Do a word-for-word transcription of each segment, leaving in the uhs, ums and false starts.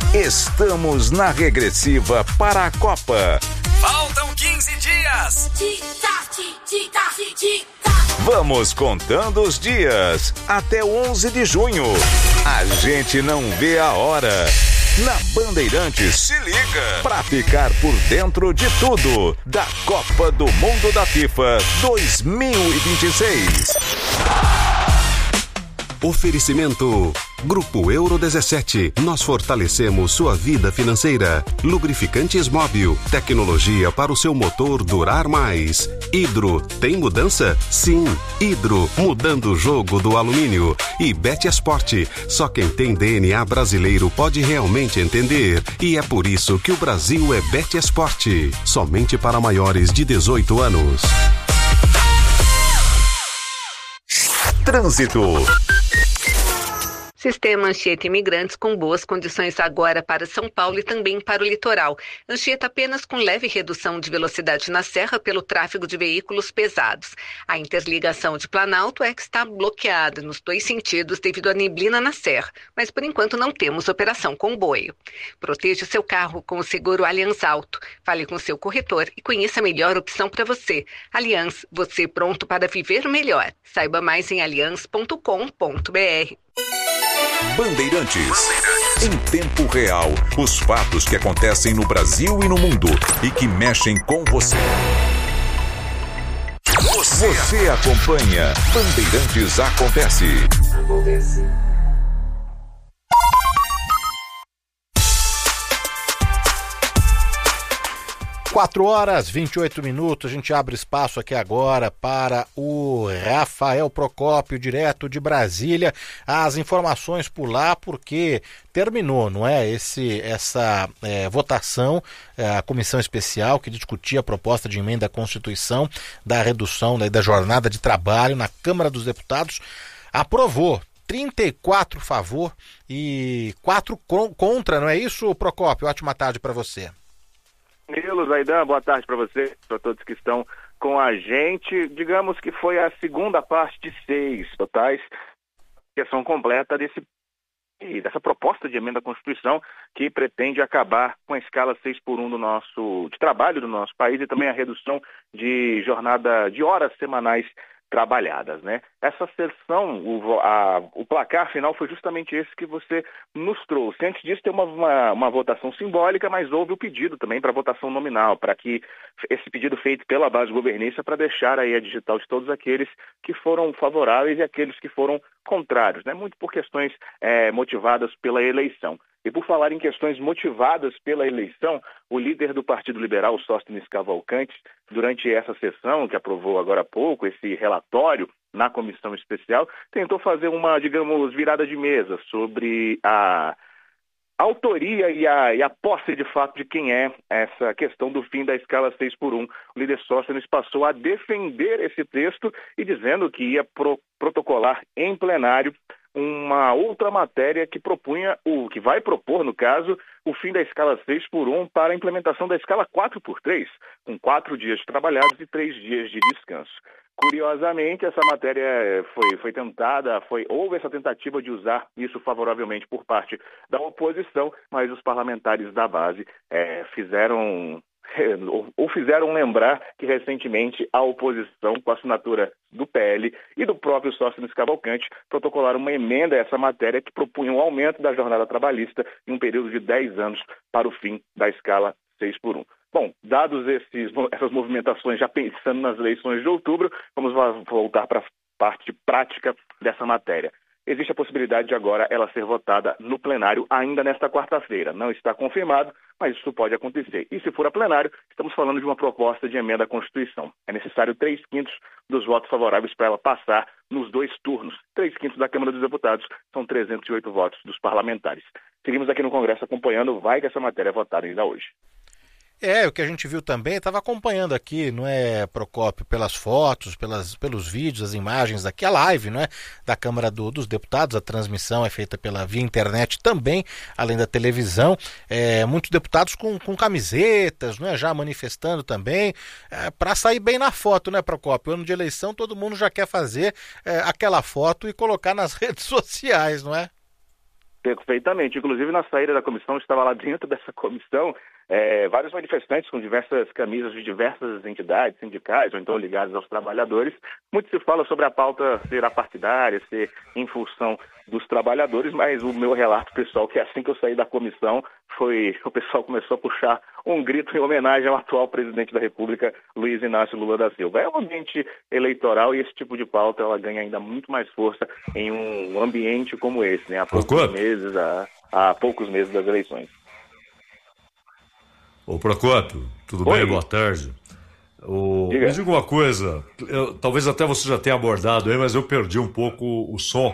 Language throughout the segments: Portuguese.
Estamos na regressiva para a Copa. Faltam quinze dias. Vamos contando os dias até onze de junho. A gente não vê a hora. Na Bandeirantes, se liga pra ficar por dentro de tudo da Copa do Mundo da FIFA dois mil e vinte e seis. Oferecimento Grupo Euro dezessete. Nós fortalecemos sua vida financeira. Lubrificantes Móbil. Tecnologia para o seu motor durar mais. Hidro. Tem mudança? Sim. Hidro. Mudando o jogo do alumínio. E Betesport. Só quem tem D N A brasileiro pode realmente entender. E é por isso que o Brasil é Betesport. Somente para maiores de dezoito anos. Trânsito. Sistema Anchieta Imigrantes com boas condições agora para São Paulo e também para o litoral. Anchieta apenas com leve redução de velocidade na serra pelo tráfego de veículos pesados. A interligação de Planalto é que está bloqueada nos dois sentidos devido à neblina na serra, mas por enquanto não temos operação comboio. Proteja seu carro com o seguro Allianz Auto. Fale com seu corretor e conheça a melhor opção para você. Allianz, você pronto para viver melhor. Saiba mais em allianz ponto com ponto br. Bandeirantes. Em tempo real, os fatos que acontecem no Brasil e no mundo e que mexem com você. Você, você acompanha Bandeirantes Acontece. Acontece. quatro horas e vinte e oito minutos, a gente abre espaço aqui agora para o Rafael Procópio, direto de Brasília. As informações por lá, porque terminou, não é? Esse, essa é, votação, é, a comissão especial que discutia a proposta de emenda à Constituição da redução né, da jornada de trabalho na Câmara dos Deputados, aprovou. trinta e quatro a favor e quatro contra, não é isso, Procópio? Ótima tarde para você. Nilo, Zaidan, boa tarde para você, para todos que estão com a gente. Digamos que foi a segunda parte de seis totais, sessão completa desse, dessa proposta de emenda à Constituição que pretende acabar com a escala seis por um do nosso, de trabalho do nosso país e também a redução de jornada de horas semanais trabalhadas, né? Essa sessão, o, a, o placar final foi justamente esse que você nos trouxe. Antes disso, tem uma, uma, uma votação simbólica, mas houve o pedido também para votação nominal, para que esse pedido feito pela base governista para deixar aí a digital de todos aqueles que foram favoráveis e aqueles que foram contrários, né? Muito por questões é, motivadas pela eleição. E por falar em questões motivadas pela eleição, o líder do Partido Liberal, Sóstenes Cavalcanti, durante essa sessão, que aprovou agora há pouco esse relatório na comissão especial, tentou fazer uma, digamos, virada de mesa sobre a autoria e a, e a posse de fato de quem é essa questão do fim da escala seis por um. O líder Sóstenes passou a defender esse texto e dizendo que ia pro, protocolar em plenário uma outra matéria que propunha, o que vai propor, no caso, o fim da escala seis por um para a implementação da escala quatro por três, com quatro dias trabalhados e três dias de descanso. Curiosamente, essa matéria foi, foi tentada, foi, houve essa tentativa de usar isso favoravelmente por parte da oposição, mas os parlamentares da base é, fizeram... ou fizeram lembrar que recentemente a oposição, com a assinatura do P L e do próprio Sóstenes Cavalcanti, protocolaram uma emenda a essa matéria que propunha um aumento da jornada trabalhista em um período de dez anos para o fim da escala seis por um. Bom, dados esses, essas movimentações, já pensando nas eleições de outubro, vamos voltar para a parte prática dessa matéria. Existe a possibilidade de agora ela ser votada no plenário ainda nesta quarta-feira. Não está confirmado, mas isso pode acontecer. E se for a plenário, estamos falando de uma proposta de emenda à Constituição. É necessário três quintos dos votos favoráveis para ela passar nos dois turnos. Três quintos da Câmara dos Deputados são trezentos e oito votos dos parlamentares. Seguimos aqui no Congresso acompanhando, vai que essa matéria é votada ainda hoje. É, o que a gente viu também, estava acompanhando aqui, não é, Procópio, pelas fotos, pelas, pelos vídeos, as imagens daqui, a live, não é, da Câmara do, dos Deputados, a transmissão é feita pela via internet também, além da televisão, é, muitos deputados com, com camisetas, não é, já manifestando também, é, para sair bem na foto, né, Procópio? Ano de eleição, todo mundo já quer fazer é, aquela foto e colocar nas redes sociais, não é? Perfeitamente. Inclusive, na saída da comissão, estava lá dentro dessa comissão é, vários manifestantes com diversas camisas de diversas entidades sindicais ou então ligadas aos trabalhadores. Muito se fala sobre a pauta ser apartidária, ser em função dos trabalhadores, mas o meu relato pessoal, que assim que eu saí da comissão, foi o pessoal começou a puxar um grito em homenagem ao atual presidente da República, Luiz Inácio Lula da Silva. É um ambiente eleitoral e esse tipo de pauta ela ganha ainda muito mais força em um ambiente como esse, né? Há poucos meses, há, há poucos meses das eleições. Ô Procópio, tudo Oi. bem? Boa tarde. O... Me diga uma coisa, eu, talvez até você já tenha abordado aí, mas eu perdi um pouco o som.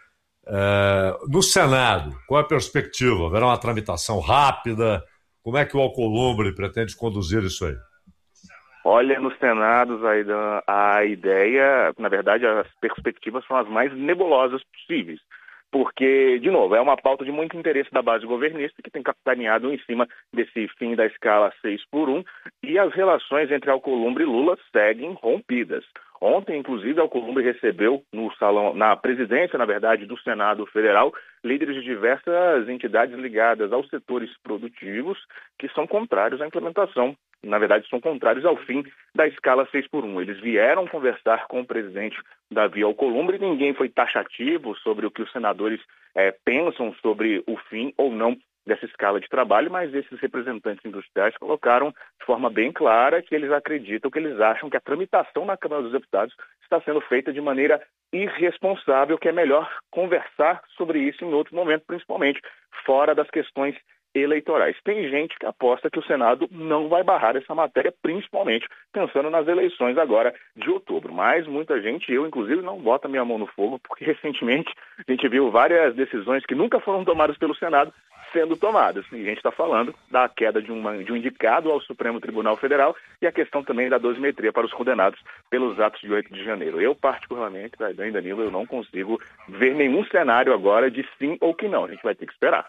É, no Senado, qual é a perspectiva? Haverá uma tramitação rápida? Como é que o Alcolumbre pretende conduzir isso aí? Olha, no Senado, Zaidan, a ideia, na verdade, as perspectivas são as mais nebulosas possíveis. Porque, de novo, é uma pauta de muito interesse da base governista que tem capitaneado em cima desse fim da escala seis por um e as relações entre Alcolumbre e Lula seguem rompidas. Ontem, inclusive, Alcolumbre recebeu no salão, na presidência, na verdade, do Senado Federal, líderes de diversas entidades ligadas aos setores produtivos que são contrários à implementação. Na verdade, são contrários ao fim da escala seis por um. Eles vieram conversar com o presidente Davi Alcolumbre e ninguém foi taxativo sobre o que os senadores é, pensam sobre o fim ou não dessa escala de trabalho, mas esses representantes industriais colocaram de forma bem clara que eles acreditam, que eles acham que a tramitação na Câmara dos Deputados está sendo feita de maneira irresponsável, que é melhor conversar sobre isso em outro momento, principalmente fora das questões eleitorais. Tem gente que aposta que o Senado não vai barrar essa matéria, principalmente pensando nas eleições agora de outubro. Mas muita gente, eu inclusive, não bota minha mão no fogo, porque recentemente a gente viu várias decisões que nunca foram tomadas pelo Senado sendo tomadas. E a gente está falando da queda de, uma, de um indicado ao Supremo Tribunal Federal e a questão também da dosimetria para os condenados pelos atos de oito de janeiro. Eu, particularmente, Zaidan e Danilo, eu não consigo ver nenhum cenário agora de sim ou que não. A gente vai ter que esperar.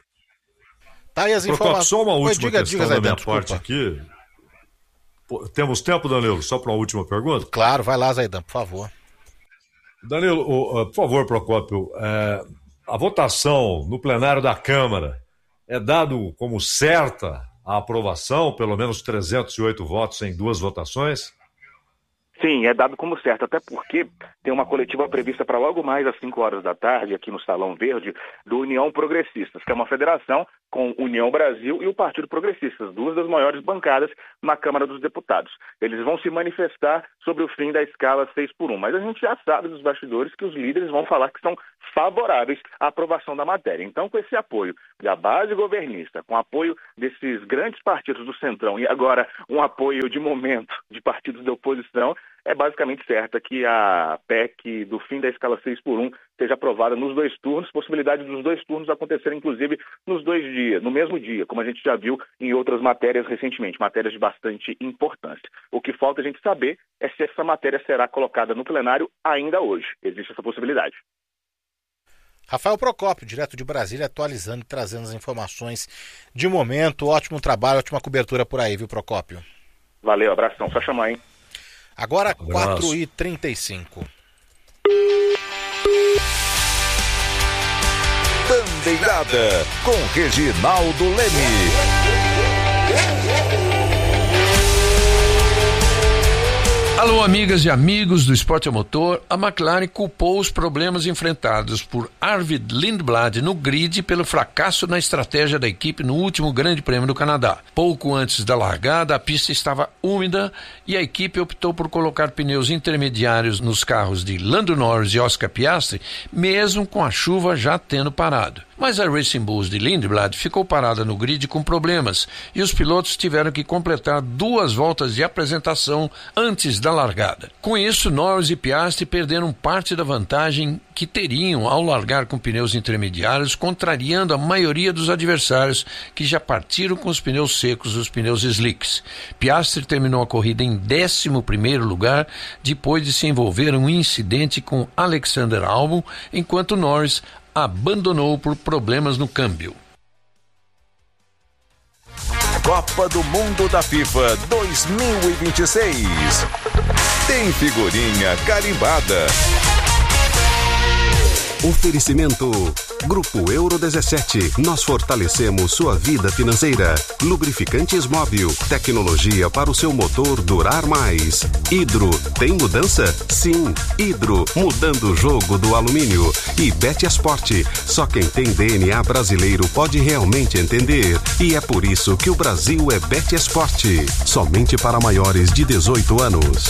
Tá aí as informações. Só uma última Oi, diga, questão diga, da minha desculpa. parte aqui. Pô, temos tempo, Danilo? Só para uma última pergunta? Claro, vai lá, Zaidan, por favor. Danilo, uh, por favor, Procópio, uh, a votação no plenário da Câmara é dado como certa a aprovação, pelo menos trezentos e oito votos em duas votações? Sim, é dado como certo, até porque tem uma coletiva prevista para logo mais às cinco horas da tarde, aqui no Salão Verde, do União Progressistas, que é uma federação com União Brasil e o Partido Progressistas, duas das maiores bancadas na Câmara dos Deputados. Eles vão se manifestar sobre o fim da escala seis por um, mas a gente já sabe dos bastidores que os líderes vão falar que são favoráveis à aprovação da matéria. Então, com esse apoio da base governista, com apoio desses grandes partidos do Centrão e agora um apoio de momento de partidos da oposição, é basicamente certa que a P E C do fim da escala seis por um seja aprovada nos dois turnos, possibilidade dos dois turnos acontecerem, inclusive, nos dois dias, no mesmo dia, como a gente já viu em outras matérias recentemente, matérias de bastante importância. O que falta a gente saber é se essa matéria será colocada no plenário ainda hoje. Existe essa possibilidade. Rafael Procópio, direto de Brasília, atualizando e trazendo as informações de momento. Ótimo trabalho, ótima cobertura por aí, viu, Procópio? Valeu, abração, só chamar, hein? Agora, quatro e trinta e cinco. Bandeirada, com Reginaldo Leme. Alô, amigas e amigos do esporte a motor. A McLaren culpou os problemas enfrentados por Arvid Lindblad no grid pelo fracasso na estratégia da equipe no último Grande Prêmio do Canadá. Pouco antes da largada, a pista estava úmida e a equipe optou por colocar pneus intermediários nos carros de Lando Norris e Oscar Piastri, mesmo com a chuva já tendo parado. Mas a Racing Bulls de Lindblad ficou parada no grid com problemas e os pilotos tiveram que completar duas voltas de apresentação antes da largada. Com isso, Norris e Piastri perderam parte da vantagem que teriam ao largar com pneus intermediários, contrariando a maioria dos adversários que já partiram com os pneus secos, os pneus slicks. Piastri terminou a corrida em décimo primeiro lugar, depois de se envolver em um incidente com Alexander Albon, enquanto Norris abandonou por problemas no câmbio. Copa do Mundo da FIFA dois mil e vinte e seis. Tem figurinha carimbada. Oferecimento Grupo Euro dezessete, nós fortalecemos sua vida financeira. Lubrificantes Móbil, tecnologia para o seu motor durar mais. Hidro, tem mudança? Sim, Hidro, mudando o jogo do alumínio. E Betesport, só quem tem D N A brasileiro pode realmente entender. E é por isso que o Brasil é Betesport, somente para maiores de dezoito anos.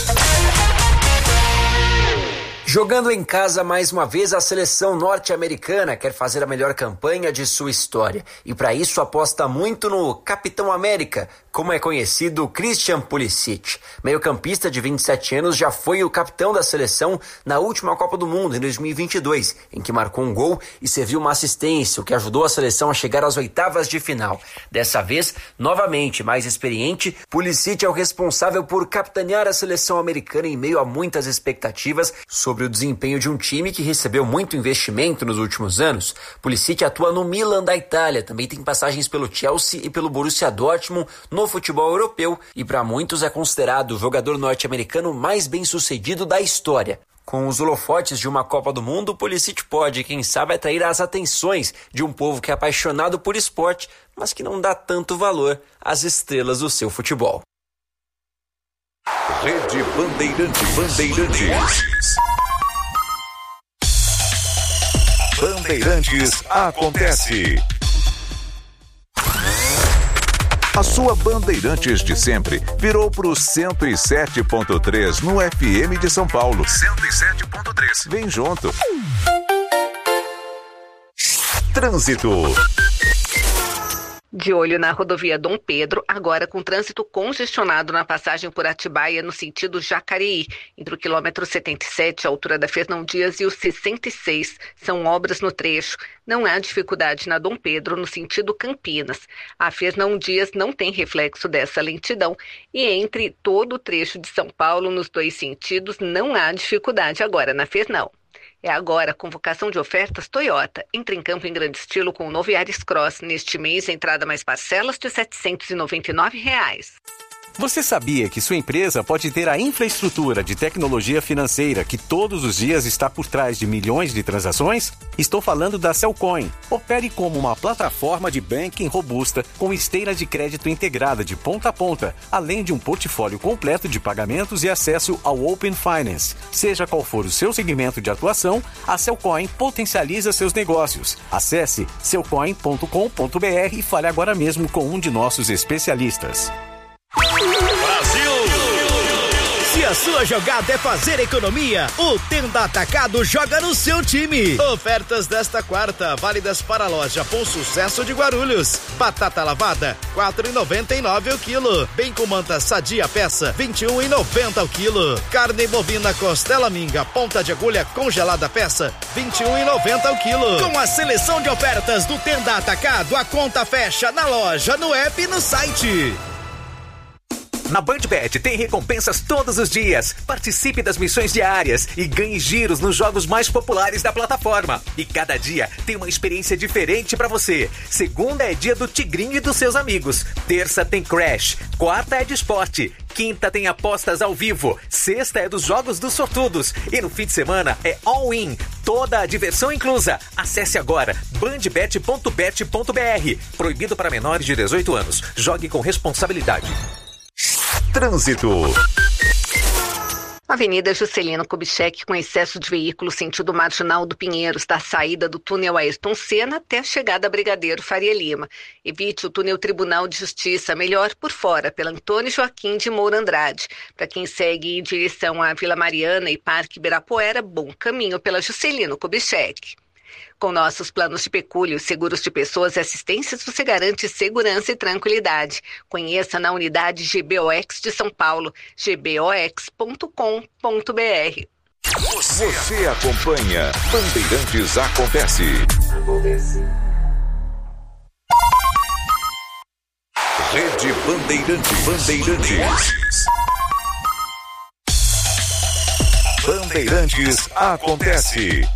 Jogando em casa mais uma vez, a seleção norte-americana quer fazer a melhor campanha de sua história. E para isso aposta muito no Capitão América, como é conhecido Christian Pulisic. Meio-campista de vinte e sete anos, já foi o capitão da seleção na última Copa do Mundo, em dois mil e vinte e dois, em que marcou um gol e serviu uma assistência, o que ajudou a seleção a chegar às oitavas de final. Dessa vez, novamente mais experiente, Pulisic é o responsável por capitanear a seleção americana em meio a muitas expectativas sobre o desempenho de um time que recebeu muito investimento nos últimos anos. Pulisic atua no Milan da Itália, também tem passagens pelo Chelsea e pelo Borussia Dortmund no futebol europeu e para muitos é considerado o jogador norte-americano mais bem-sucedido da história. Com os holofotes de uma Copa do Mundo, Pulisic pode, quem sabe, atrair as atenções de um povo que é apaixonado por esporte, mas que não dá tanto valor às estrelas do seu futebol. Rede Bandeirantes. Bandeirantes. Bandeirantes acontece. A sua Bandeirantes de sempre virou pro cento e sete ponto três no F M de São Paulo. cento e sete ponto três. Vem junto. Trânsito. De olho na rodovia Dom Pedro, agora com trânsito congestionado na passagem por Atibaia no sentido Jacareí, entre o quilômetro setenta e sete, a altura da Fernão Dias, e o sessenta e seis. São obras no trecho. Não há dificuldade na Dom Pedro no sentido Campinas. A Fernão Dias não tem reflexo dessa lentidão e entre todo o trecho de São Paulo nos dois sentidos não há dificuldade agora na Fernão. É agora a convocação de ofertas Toyota. Entra em campo em grande estilo com o novo Yaris Cross. Neste mês, entrada mais parcelas de setecentos e noventa e nove reais. Você sabia que sua empresa pode ter a infraestrutura de tecnologia financeira que todos os dias está por trás de milhões de transações? Estou falando da Cellcoin. Opere como uma plataforma de banking robusta com esteira de crédito integrada de ponta a ponta, além de um portfólio completo de pagamentos e acesso ao Open Finance. Seja qual for o seu segmento de atuação, a Cellcoin potencializa seus negócios. Acesse cellcoin ponto com ponto b r e fale agora mesmo com um de nossos especialistas. Brasil! Se a sua jogada é fazer economia, o Tenda Atacado joga no seu time. Ofertas desta quarta, válidas para a loja Bom Sucesso de Guarulhos. Batata lavada, quatro reais e noventa e nove centavos o quilo. Bem com manta sadia peça, vinte e um reais e noventa centavos o quilo. Carne bovina costela minga, ponta de agulha congelada peça, vinte e um reais e noventa centavos o quilo. Com a seleção de ofertas do Tenda Atacado, a conta fecha na loja, no app e no site. Na BandBet tem recompensas todos os dias. Participe das missões diárias e ganhe giros nos jogos mais populares da plataforma. E cada dia tem uma experiência diferente pra você. Segunda é dia do Tigrinho e dos seus amigos. Terça tem Crash. Quarta é de esporte. Quinta tem apostas ao vivo. Sexta é dos jogos dos sortudos. E no fim de semana é all-in. Toda a diversão inclusa. Acesse agora bandbet ponto bet ponto b r. Proibido para menores de dezoito anos. Jogue com responsabilidade. Trânsito. Avenida Juscelino Kubitschek com excesso de veículos sentido Marginal do Pinheiros, da saída do túnel Ayrton Senna até a chegada a Brigadeiro Faria Lima. Evite o túnel Tribunal de Justiça, melhor por fora, pela Antônio Joaquim de Moura Andrade. Para quem segue em direção à Vila Mariana e Parque Ibirapuera, bom caminho pela Juscelino Kubitschek. Com nossos planos de pecúlio, seguros de pessoas e assistências, você garante segurança e tranquilidade. Conheça na unidade G B O X de São Paulo, g b o x ponto com ponto b r. Você, você acompanha Bandeirantes Acontece. Acontece. Rede Bandeirantes. Bandeirantes. Bandeirantes Acontece.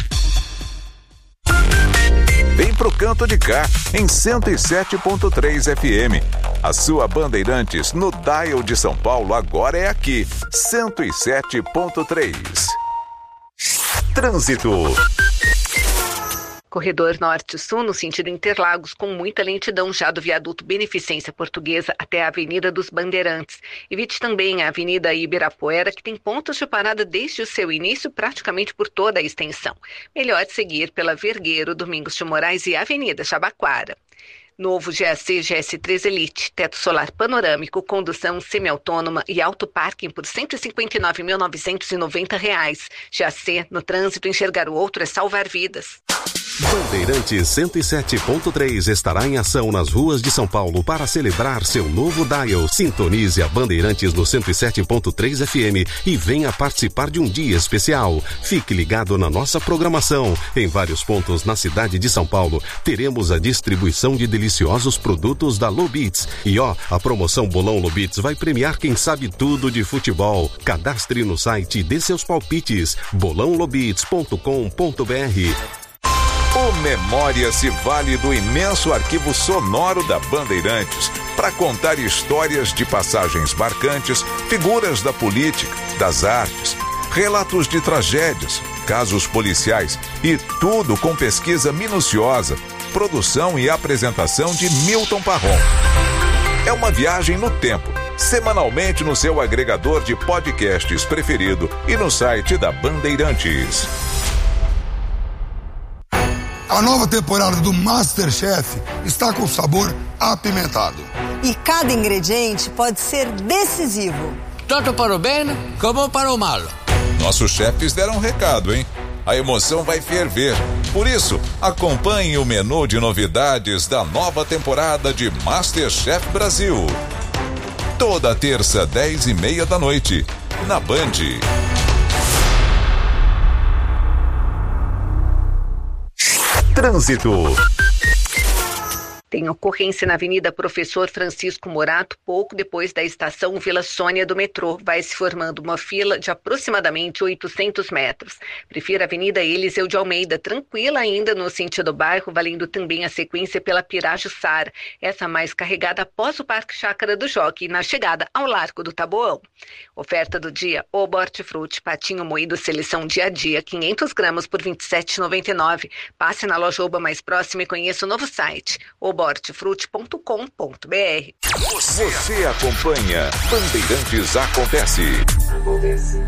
Vem pro canto de cá, em cento e sete ponto três F M. A sua Bandeirantes no dial de São Paulo agora é aqui, cento e sete ponto três. Trânsito. Corredor Norte-Sul, no sentido Interlagos, com muita lentidão já do viaduto Beneficência Portuguesa até a Avenida dos Bandeirantes. Evite também a Avenida Ibirapuera, que tem pontos de parada desde o seu início, praticamente por toda a extensão. Melhor seguir pela Vergueiro, Domingos de Moraes e Avenida Jabaquara. Novo G A C G S três Elite, teto solar panorâmico, condução semiautônoma e auto parking por cento e cinquenta e nove mil novecentos e noventa reais. G A C, no trânsito, enxergar o outro é salvar vidas. Bandeirantes cento e sete ponto três estará em ação nas ruas de São Paulo para celebrar seu novo dial. Sintonize a Bandeirantes no cento e sete ponto três F M e venha participar de um dia especial. Fique ligado na nossa programação. Em vários pontos na cidade de São Paulo, teremos a distribuição de deliciosos produtos da Lobits. E ó, a promoção Bolão Lobits vai premiar quem sabe tudo de futebol. Cadastre no site e dê seus palpites. bolão lobits ponto com ponto b r. O Memória se vale do imenso arquivo sonoro da Bandeirantes para contar histórias de passagens marcantes, figuras da política, das artes, relatos de tragédias, casos policiais e tudo com pesquisa minuciosa, produção e apresentação de Milton Parron. É uma viagem no tempo, semanalmente no seu agregador de podcasts preferido e no site da Bandeirantes. A nova temporada do MasterChef está com sabor apimentado. E cada ingrediente pode ser decisivo. Tanto para o bem como para o mal. Nossos chefes deram um recado, hein? A emoção vai ferver. Por isso, acompanhe o menu de novidades da nova temporada de MasterChef Brasil. Toda terça, dez e meia da noite, na Band. Trânsito. Tem ocorrência na Avenida Professor Francisco Morato, pouco depois da estação Vila Sônia do metrô. Vai se formando uma fila de aproximadamente oitocentos metros. Prefira a Avenida Eliseu de Almeida, tranquila ainda no sentido bairro, valendo também a sequência pela Pirajussara, essa mais carregada após o Parque Chácara do Jockey, na chegada ao Largo do Taboão. Oferta do dia: ovo hortifruti, patinho moído seleção dia a dia, quinhentos gramas por vinte e sete reais e noventa e nove centavos. Passe na loja Oba mais próxima e conheça o novo site, oba hortifruti ponto com ponto b r. Você, Você acompanha Bandeirantes Acontece. Acontece.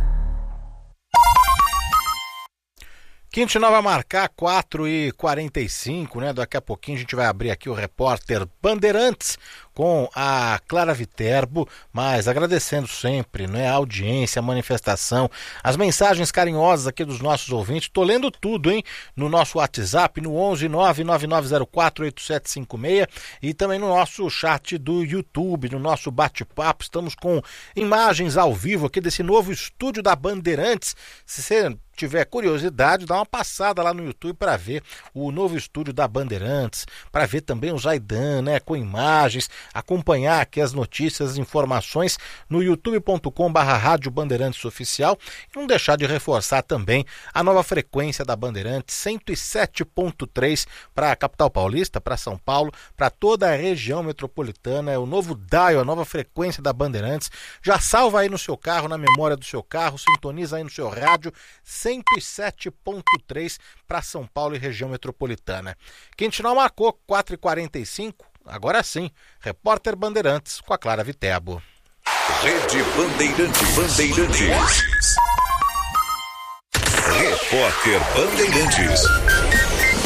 Quinto vai marcar quatro e quarenta e cinco, né? Daqui a pouquinho a gente vai abrir aqui o repórter Bandeirantes com a Clara Viterbo, mas agradecendo sempre, né, a audiência, a manifestação, as mensagens carinhosas aqui dos nossos ouvintes. Tô lendo tudo, hein? No nosso WhatsApp, no onze nove nove nove zero quatro oito sete cinco seis e também no nosso chat do YouTube, no nosso bate-papo. Estamos com imagens ao vivo aqui desse novo estúdio da Bandeirantes. Se você tiver curiosidade, dá uma passada lá no YouTube para ver o novo estúdio da Bandeirantes, para ver também o Zaidan, né, com imagens, acompanhar aqui as notícias, as informações no youtube ponto com barra rádio Bandeirantes Oficial e não deixar de reforçar também a nova frequência da Bandeirantes cento e sete ponto três para a capital paulista, para São Paulo, para toda a região metropolitana. É o novo dial, a nova frequência da Bandeirantes. Já salva aí no seu carro, na memória do seu carro, sintoniza aí no seu rádio cento e sete ponto três para São Paulo e região metropolitana. Quintinal marcou quatro e quarenta e cinco. Agora sim, repórter Bandeirantes com a Clara Viterbo. Rede Bandeirantes. Bandeirantes. Repórter Bandeirantes.